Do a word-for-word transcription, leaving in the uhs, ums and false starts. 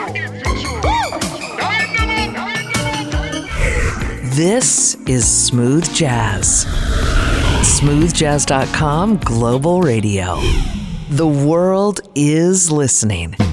This is Smooth Jazz. smooth jazz dot com Global Radio. The world is listening.